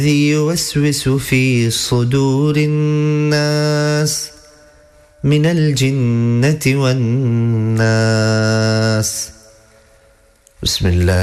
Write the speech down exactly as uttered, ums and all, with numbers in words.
يوسوس في صدور الناس من الجنة والناس. بسم الله